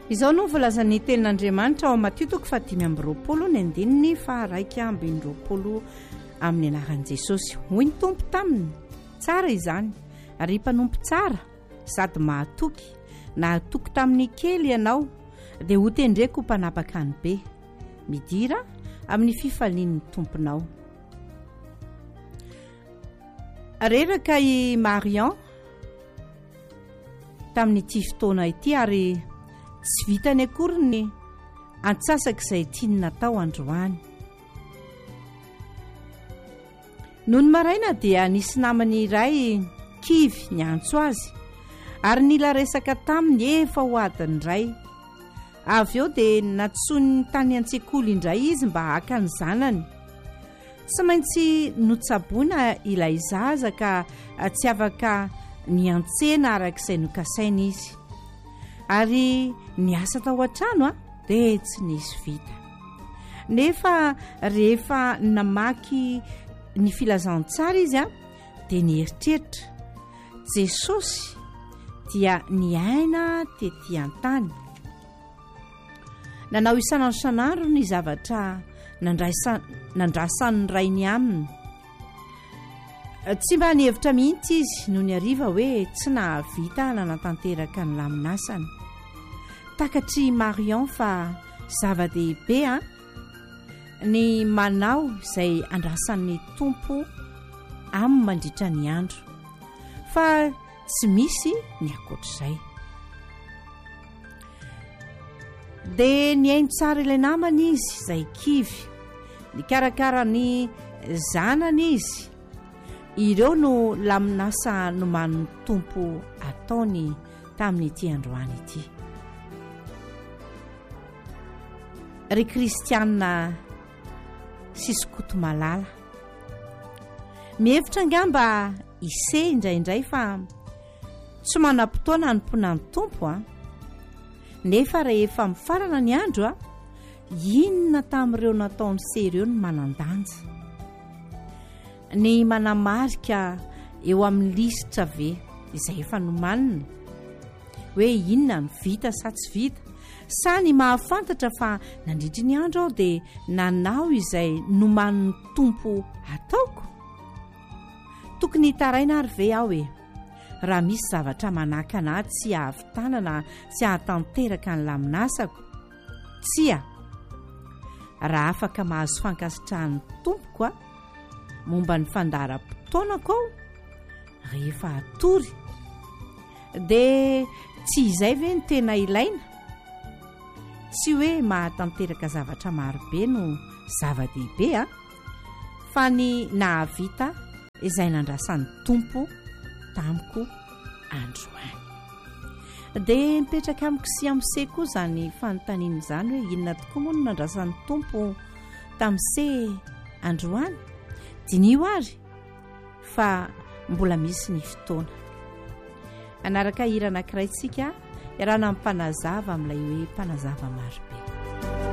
Izao no volazan'ny tenin'Andriamanitra ao Matthieu 5:2 amin'ny anaran'i Jesosy. Hoy ny Tompo taminy, tsara izany, ary mpanompo tsara sady mahatoky, na hatoky tamin'ny kely ianao dia ho tendreko ho mpanapaka ny be, midira amin'ny fifalian'ny tomponao. Reraka i Marian tamin'ity fotoana ity ary tsy vitany akory ny antsasaka izay tiany natao androany. Noho ny maraina dia nisy namany iray kivy niantso azy ary nila resaka taminy efa ho adiny iray. Avy eo dia natsoiny tany an-tsekoly indray izy mba haka ny zanany. Tsy maintsy notsaboina ilay zaza ka tsy afaka niantsena arak'izay nokasaina izy. Ary niasa tao an-trano dia tsy nisy vita. Nefa rehefa namaky ny filazantsara izy dia nieritreritra Jesosy dia niaina tetỳ an-tany. Nanao isan'andro ny zavatra nandrasan'ny rainy aminy. Tsy mba nihevitra mihitsy izy no ny ariva hoe tsy nahavita nanatanteraka ny laminasany. Takatry Marian fa zava-dehibe ny manao izay andrasan'ny Tompo amin'ny mandritra ny andro, fa tsy misy ny akoatr'izay. Dia niaino tsara ilay namany izy izay kivy, nikarakara ny zanany izy. Ireo no laminasa noman'ny Tompo ataony tamin'ity androany ity. Ry kristianina sy skoto malala, mihevitra angamba ise indraindray fa tsy manam-potoana hanomponan'ny Tompo nefa rehefa mifarana ny andro inona tamin'ireo nataony sereo ny manan-danja, ny manamarika eo amin'ny lisitra ve izay efa nomanina hoe inona ny vita sa tsy vita, sa ny mahafantatra fa nandritry ny andro aho dia nanao izay noman'ny Tompo ataoko. Tokony hitaraina ary ve aho raha misy zavatra manaka anahy tsy ahavitanana sy ahatanteraka ny laminasako? Tsia, raha afaka mahazo fankasitrahan'ny Tompoko momba ny fandaharam-potoanako rehefa atory, dia tsy izay ve ny tena ilaina? Tsy hoe mahatanteraka zavatra marobe no zava-dehibe fa ny nahavita izay nandrasan'ny Tompo tamiko androany. Dia mipetraka amiko sy amin'se koa izany fanontaniana izany hoe inona tokoa moa no nandrasan'ny Tompo tamin'se androany? Dinio ary fa mbola misy ny fotoana. Anaraka hira anankiray tsika iarahana amin'ny mpanazava amin'ilay hoe mpanazava marobe.